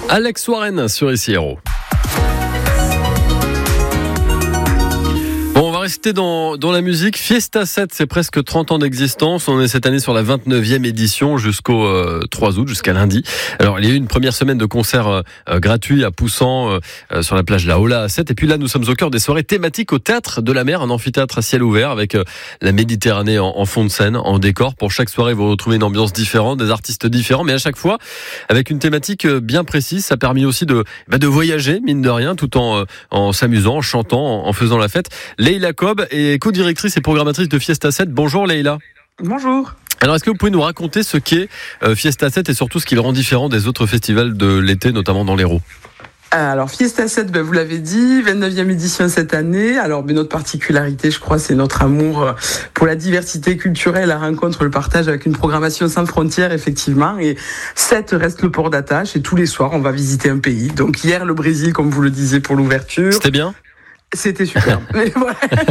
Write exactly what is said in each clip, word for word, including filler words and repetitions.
Alex Warren sur I C I Héros. Bon, on va rester dans, dans la musique. Fiesta sept, c'est presque trente ans d'existence. On est cette année sur la vingt-neuvième édition jusqu'au euh, trois août, jusqu'à lundi. Alors, il y a eu une première semaine de concerts euh, gratuits à Poussan, euh, sur la plage de la Hola à sept. Et puis là, nous sommes au cœur des soirées thématiques au Théâtre de la Mer, un amphithéâtre à ciel ouvert avec euh, la Méditerranée en, en fond de scène, en décor. Pour chaque soirée, vous retrouvez une ambiance différente, des artistes différents, mais à chaque fois avec une thématique bien précise. Ça a permis aussi de, bah, de voyager, mine de rien, tout en, en s'amusant, en chantant, en, en faisant la fête. Leïla Cobb est co-directrice et programmatrice de Fiesta sept. Bonjour Leïla. Bonjour. Alors, est-ce que vous pouvez nous raconter ce qu'est euh, Fiesta sept et surtout ce qui le rend différent des autres festivals de l'été, notamment dans l'Hérault? Alors, Fiesta sept, ben, vous l'avez dit, vingt-neuvième édition cette année. Alors, ben, notre particularité, je crois, c'est notre amour pour la diversité culturelle, la rencontre, le partage avec une programmation sans frontières, effectivement. Et sept reste le port d'attache et tous les soirs, on va visiter un pays. Donc, hier, le Brésil, comme vous le disiez pour l'ouverture. C'était bien? C'était super. Mais voilà.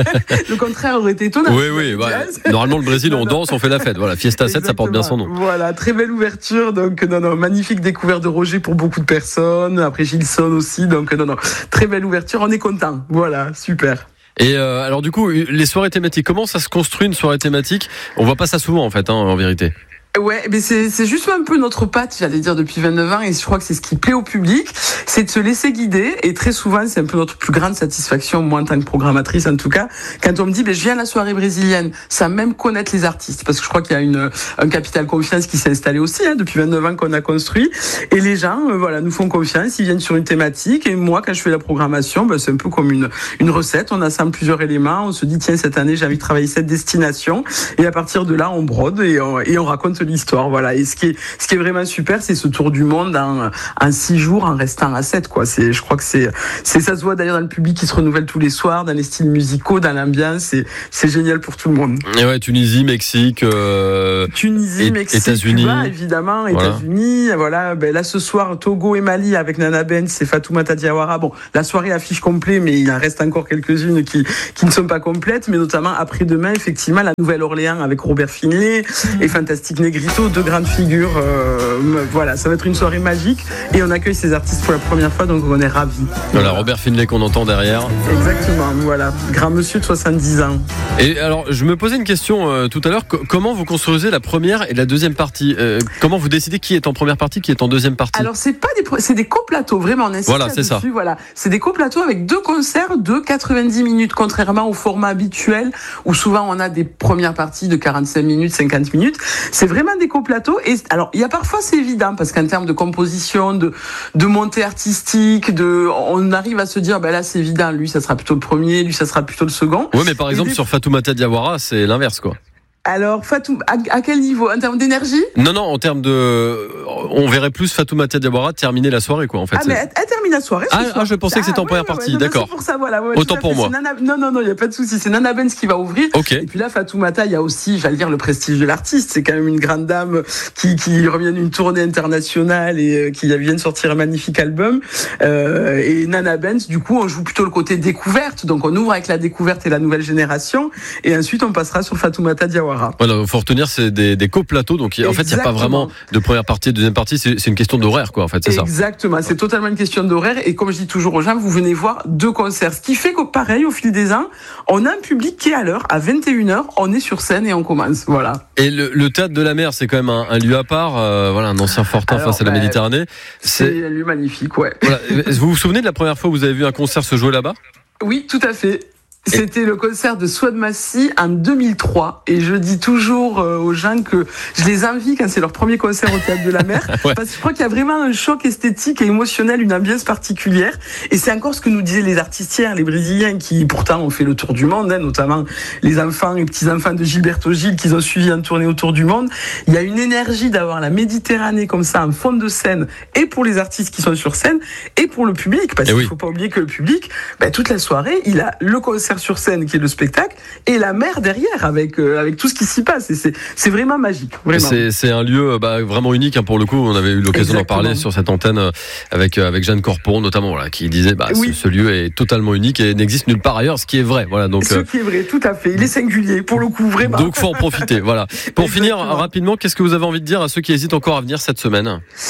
Le contraire aurait été étonnant. Oui, oui. Bah, normalement, le Brésil, on danse, on fait la fête. Voilà, Fiesta sept, ça porte bien son nom. Voilà, très belle ouverture. Donc, non, non, magnifique découverte de Roger pour beaucoup de personnes. Après, Gilson aussi. Donc, non, non, très belle ouverture. On est content. Voilà, super. Et euh, alors, du coup, les soirées thématiques, comment ça se construit une soirée thématique? On voit pas ça souvent, en fait, hein, en vérité. Ouais, mais c'est, c'est juste un peu notre patte, j'allais dire, depuis vingt-neuf ans, et je crois que c'est ce qui plaît au public, c'est de se laisser guider, et très souvent, c'est un peu notre plus grande satisfaction, moi en tant que programmatrice en tout cas, quand on me dit, ben, je viens à la soirée brésilienne, sans même connaître les artistes, parce que je crois qu'il y a une, un capital confiance qui s'est installé aussi, hein, depuis vingt-neuf ans qu'on a construit, et les gens, euh, voilà, nous font confiance, ils viennent sur une thématique, et moi, quand je fais la programmation, ben, c'est un peu comme une, une recette, on assemble plusieurs éléments, on se dit, tiens, cette année, j'ai envie de travailler cette destination, et à partir de là, on brode, et on, et on raconte l'histoire, voilà. Et ce qui est, ce qui est vraiment super, c'est ce tour du monde en, en six jours, en restant à sept, quoi. C'est, je crois que c'est, c'est, ça se voit d'ailleurs dans le public qui se renouvelle tous les soirs, dans les styles musicaux, dans l'ambiance. C'est, c'est génial pour tout le monde. Et ouais, Tunisie, Mexique, euh, Tunisie, et, Mexique, États-Unis. Cuba, évidemment, voilà. États-Unis, voilà. Ben là, ce soir, Togo et Mali avec Nana Benz et Fatoumata Diawara. Bon, la soirée affiche complet, mais il en reste encore quelques-unes qui, qui ne sont pas complètes, mais notamment après-demain, effectivement, la Nouvelle-Orléans avec Robert Finlay mmh. et Fantastique Negrito. Deux grandes figures, euh, voilà, ça va être une soirée magique et on accueille ces artistes pour la première fois, donc on est ravis. Voilà, Robert Finlay qu'on entend derrière. Exactement, voilà, grand monsieur de soixante-dix ans. Et alors, je me posais une question euh, tout à l'heure, C- comment vous construisez la première et la deuxième partie euh, Comment vous décidez qui est en première partie, qui est en deuxième partie? Alors, c'est pas des, c'est des coplateaux, vraiment, on insiste voilà, c'est là-dessus, ça. Voilà, c'est des coplateaux avec deux concerts de quatre-vingt-dix minutes, contrairement au format habituel où souvent on a des premières parties de quarante-cinq minutes, cinquante minutes. C'est vraiment des coplateaux. Et alors, il y a parfois, c'est évident, parce qu'en termes de composition, de, de montée artistique, de, on arrive à se dire, ben là, c'est évident, lui, ça sera plutôt le premier, lui, ça sera plutôt le second. Oui, mais par exemple, des... sur Fatoumata Diawara, c'est l'inverse, quoi. Alors, Fatou, à, à quel niveau? En termes d'énergie? Non, non, en termes de... On verrait plus Fatoumata Diawara terminer la soirée, quoi, en fait. Ah, mais elle, elle termine la soirée. Ah, ah, je pensais que c'était en ah, première ouais, partie, ouais, d'accord. C'est pour ça, voilà. Ouais, autant pour moi. Nana... Non, non, non, il n'y a pas de souci. C'est Nana Benz qui va ouvrir. Ok. Et puis là, Fatoumata, il y a aussi, j'allais dire, le prestige de l'artiste. C'est quand même une grande dame qui, qui revient d'une tournée internationale et qui vient de sortir un magnifique album. Euh, et Nana Benz, du coup, on joue plutôt le côté découverte. Donc, on ouvre avec la découverte et la nouvelle génération. Et ensuite, on passera sur Fatoumata Diawara. Voilà, il faut retenir, c'est des, des coplateaux. Donc, en fait, il n'y a pas vraiment de première partie et de deuxième partie. C'est, c'est une question d'horaire, quoi, en fait, c'est Exactement. ça. Exactement. C'est totalement une question d'horaire. Et comme je dis toujours aux gens, vous venez voir deux concerts. Ce qui fait que, pareil, au fil des ans, on a un public qui est à l'heure. À vingt et une heures, on est sur scène et on commence. Voilà. Et le, le Théâtre de la Mer, c'est quand même un, un lieu à part. Euh, voilà, un ancien fortin face à la bah, Méditerranée. C'est... c'est un lieu magnifique, ouais. Voilà. Vous vous souvenez de la première fois où vous avez vu un concert se jouer là-bas? Oui, tout à fait. C'était le concert de Swad Massi en deux mille trois. Et je dis toujours aux gens que je les envie quand c'est leur premier concert au Théâtre de la Mer. Ouais. Parce que je crois qu'il y a vraiment un choc esthétique et émotionnel, une ambiance particulière. Et c'est encore ce que nous disaient les artistes hier, les Brésiliens, qui pourtant ont fait le tour du monde, hein, notamment les enfants et petits-enfants de Gilberto Gil qu'ils ont suivi en tournée autour du monde. Il y a une énergie d'avoir la Méditerranée comme ça en fond de scène, et pour les artistes qui sont sur scène, et pour le public. Parce et qu'il ne oui. faut pas oublier que le public, ben, toute la soirée, il a le concert sur scène qui est le spectacle et la mer derrière avec euh, avec tout ce qui s'y passe et c'est c'est vraiment magique vraiment. C'est c'est un lieu bah, vraiment unique hein, pour le coup on avait eu l'occasion Exactement. d'en parler sur cette antenne avec avec Jeanne Corpon notamment voilà qui disait bah oui. ce, ce lieu est totalement unique et n'existe nulle part ailleurs ce qui est vrai voilà donc ce euh... qui est vrai tout à fait il est singulier pour le coup vraiment donc faut en profiter voilà pour Exactement. finir rapidement qu'est-ce que vous avez envie de dire à ceux qui hésitent encore à venir cette semaine?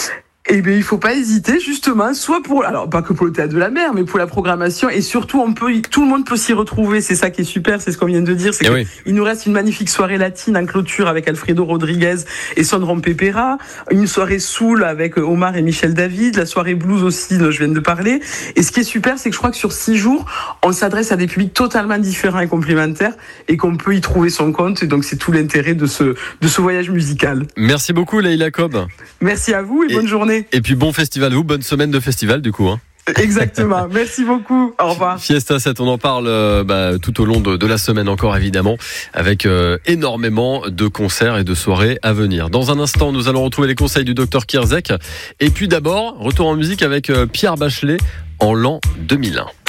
Eh bien, il faut pas hésiter, justement, soit pour, alors, pas que pour le Théâtre de la Mer, mais pour la programmation, et surtout, on peut, tout le monde peut s'y retrouver. C'est ça qui est super, c'est ce qu'on vient de dire, c'est Eh qu'il oui. nous reste une magnifique soirée latine en clôture avec Alfredo Rodriguez et Son Rompepera, une soirée soul avec Omar et Michel David, la soirée blues aussi, dont je viens de parler. Et ce qui est super, c'est que je crois que sur six jours, on s'adresse à des publics totalement différents et complémentaires, et qu'on peut y trouver son compte, et donc c'est tout l'intérêt de ce, de ce voyage musical. Merci beaucoup, Leïla Cobb. Merci à vous et, Et- bonne journée. Et puis bon festival, vous, bonne semaine de festival du coup. Hein. Exactement. Merci beaucoup. Au revoir. Fiesta sept, on en parle euh, bah, tout au long de, de la semaine encore évidemment, avec euh, énormément de concerts et de soirées à venir. Dans un instant, nous allons retrouver les conseils du docteur Kierzek. Et puis d'abord, retour en musique avec euh, Pierre Bachelet en l'an deux mille un.